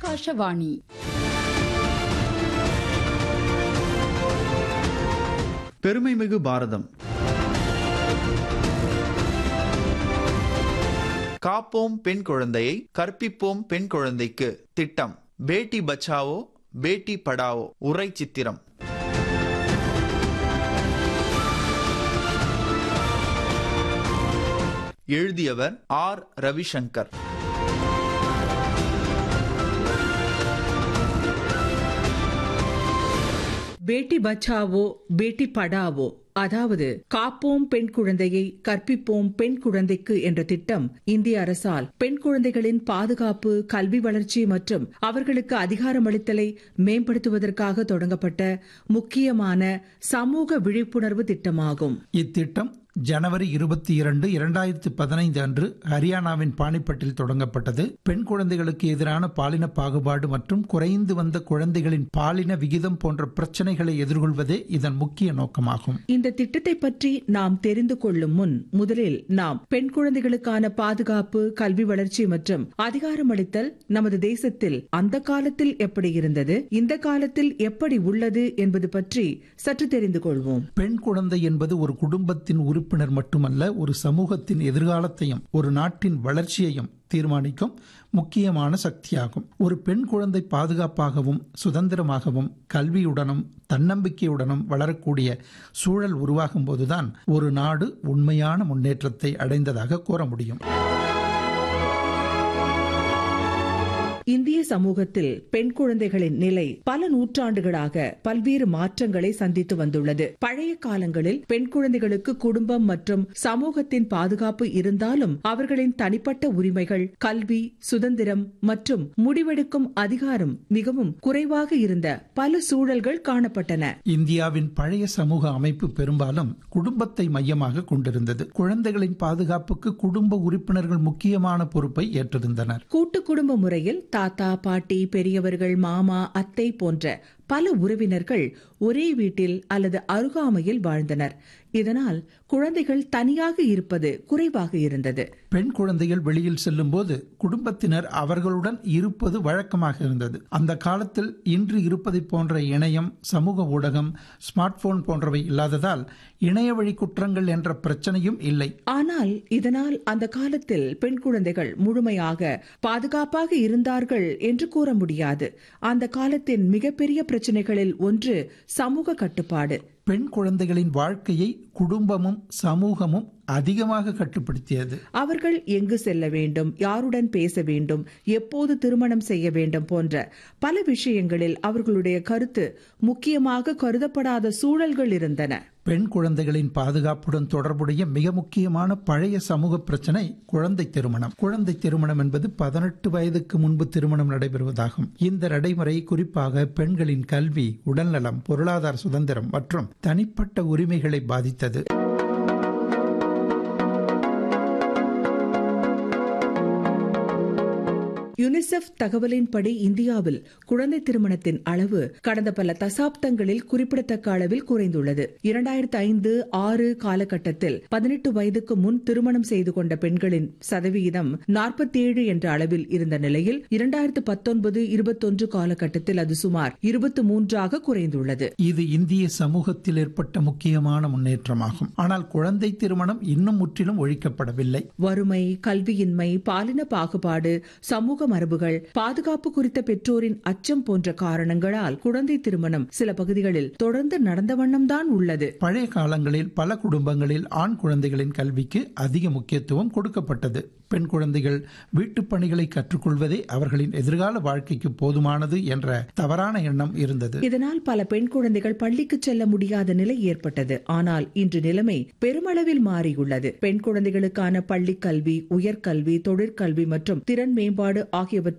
ஆகாஷவாணி. பெருமைமிகு பாரதம். காப்போம் பெண் குழந்தையை, கற்பிப்போம் பெண் குழந்தைக்கு திட்டம். பேட்டி பச்சாவோ பேட்டி படாவோ உரை சித்திரம். எழுதியவர் ஆர். ரவிசங்கர். பேட்டி பச்சாவோ பேட்டி படாவோ, அதாவது காப்போம் பெண் குழந்தையை கற்பிப்போம் பெண் குழந்தைக்கு என்ற திட்டம் இந்திய அரசால் பெண் குழந்தைகளின் பாதுகாப்பு, கல்வி வளர்ச்சி மற்றும் அவர்களுக்கு அதிகாரமளித்தலை மேம்படுத்துவதற்காக தொடங்கப்பட்ட முக்கியமான சமூக விழிப்புணர்வு திட்டமாகும். இத்திட்டம் ஜனவரி 22, 2015 அன்று ஹரியானாவின் பானிப்பட்டில் தொடங்கப்பட்டது. பெண் குழந்தைகளுக்கு எதிரான பாலின பாகுபாடு மற்றும் குறைந்து வந்த குழந்தைகளின் பாலின விகிதம் போன்ற பிரச்சனைகளை எதிர்கொள்வதே இதன் முக்கிய நோக்கமாகும். இந்த திட்டத்தை பற்றி நாம் தெரிந்து கொள்ளும் முன் முதலில் நாம் பெண் குழந்தைகளுக்கான பாதுகாப்பு, கல்வி வளர்ச்சி மற்றும் அதிகாரமளித்தல் நமது தேசத்தில் அந்த காலத்தில் எப்படி இருந்தது, இந்த காலத்தில் எப்படி உள்ளது என்பது பற்றி சற்று தெரிந்து கொள்வோம். பெண் குழந்தை என்பது ஒரு குடும்பத்தின் உறுப்பினர் மட்டுமல்ல, ஒரு சமூகத்தின் எதிர்காலத்தையும் ஒரு நாட்டின் வளர்ச்சியையும் தீர்மானிக்கும் முக்கியமான சக்தியாகும். ஒரு பெண் குழந்தை பாதுகாப்பாகவும் சுதந்திரமாகவும் கல்வியுடனும் தன்னம்பிக்கையுடனும் வளரக்கூடிய சூழல் உருவாகும் போதுதான் ஒரு நாடு உண்மையான முன்னேற்றத்தை அடைந்ததாக கூற முடியும். இந்திய சமூகத்தில் பெண் குழந்தைகளின் நிலை பல நூற்றாண்டுகளாக பல்வேறு மாற்றங்களை சந்தித்து வந்துள்ளது. பழைய காலங்களில் பெண் குழந்தைகளுக்கு குடும்பம் மற்றும் சமூகத்தின் பாதுகாப்பு இருந்தாலும் அவர்களின் தனிப்பட்ட உரிமைகள், கல்வி, சுதந்திரம் மற்றும் முடிவெடுக்கும் அதிகாரம் மிகவும் குறைவாக இருந்த பல சூழல்கள் காணப்பட்டன. இந்தியாவின் பழைய சமூக அமைப்பு பெரும்பாலும் குடும்பத்தை மையமாக கொண்டிருந்தது. குழந்தைகளின் பாதுகாப்புக்கு குடும்ப உறுப்பினர்கள் முக்கியமான பொறுப்பை ஏற்றிருந்தனர். கூட்டு குடும்ப முறையில் தாத்தா, பாட்டி, பெரியவர்கள், மாமா, அத்தை போன்ற பல உறவினர்கள் ஒரே வீட்டில் அல்லது அருகாமையில் வாழ்ந்தனர். இதனால் குழந்தைகள் தனியாக இருப்பது குறைவாக இருந்தது. பெண் குழந்தைகள் வெளியில் செல்லும் போது குடும்பத்தினர் அவர்களுடன் இருப்பது வழக்கமாக இருந்தது. அந்த காலத்தில் இன்று இருப்பதை போன்ற இணையம், சமூக ஊடகம், ஸ்மார்ட் போன் போன்றவை இல்லாததால் இணைய வழி குற்றங்கள் என்ற பிரச்சனையும் இல்லை. ஆனால் இதனால் அந்த காலத்தில் பெண் குழந்தைகள் முழுமையாக பாதுகாப்பாக இருந்தார்கள் என்று கூற முடியாது. அந்த காலத்தின் மிகப்பெரிய பிரச்சனைகளில் ஒன்று சமூக கட்டுப்பாடு. பெண் குழந்தைகளின் வாழ்க்கையை குடும்பமும் சமூகமும் அதிகமாக கட்டுப்படுத்தியது. அவர்கள் எங்கு செல்ல வேண்டும், யாருடன் பேச வேண்டும், எப்போது திருமணம் செய்ய வேண்டும் போன்ற பல விஷயங்களில் அவர்களுடைய கருத்து முக்கியமாக கருதப்படாத சூழல்கள் இருந்தன. பெண் குழந்தைகளின் பாதுகாப்புடன் தொடர்புடைய மிக முக்கியமான பழைய சமூக பிரச்சனை குழந்தை திருமணம். குழந்தை திருமணம் என்பது 18 வயதுக்கு முன்பு திருமணம் நடைபெறுவதாகும். இந்த நடைமுறை குறிப்பாக பெண்களின் கல்வி, உடல்நலம், பொருளாதார சுதந்திரம் மற்றும் தனிப்பட்ட உரிமைகளை பாதித்தது. யுனிசெஃப் தகவலின்படி இந்தியாவில் குழந்தை திருமணத்தின் அளவு கடந்த பல தசாப்தங்களில் குறிப்பிடத்தக்க அளவில் குறைந்துள்ளது. 2005-6 காலகட்டத்தில் 18 வயதுக்கு முன் திருமணம் செய்து கொண்ட பெண்களின் சதவிகிதம் 47 என்ற அளவில் இருந்த நிலையில் 2019-21 காலகட்டத்தில் அது சுமார் 23ஆக குறைந்துள்ளது. இது இந்திய சமூகத்தில் ஏற்பட்ட முக்கியமான முன்னேற்றமாகும். ஆனால் குழந்தை திருமணம் இன்னும் முற்றிலும் ஒழிக்கப்படவில்லை. வறுமை, கல்வியின்மை, பாலின பாகுபாடு, சமூக மரபுகள், பாதுகாப்பு குறித்த பெற்றோரின் அச்சம் போன்ற காரணங்களால் குழந்தை திருமணம் சில பகுதிகளில் தொடர்ந்து நடந்த வண்ணம்தான் உள்ளது. பழைய காலங்களில் பல குடும்பங்களில் ஆண் குழந்தைகளின் கல்விக்கு அதிக முக்கியத்துவம் கொடுக்கப்பட்டது. பெண் குழந்தைகள் வீட்டுப் பணிகளை கற்றுக்கொள்வதே அவர்களின் எதிர்கால வாழ்க்கைக்கு போதுமானது என்ற தவறான எண்ணம் இருந்தது. இதனால் பல பெண் குழந்தைகள் பள்ளிக்கு செல்ல முடியாத நிலை ஏற்பட்டது. ஆனால் இன்று நிலைமை பெருமளவில் மாறியுள்ளது. பெண் குழந்தைகளுக்கான பள்ளி கல்வி, உயர்கல்வி, தொழிற்கல்வி மற்றும் திறன் மேம்பாடு ஆகியவற்றை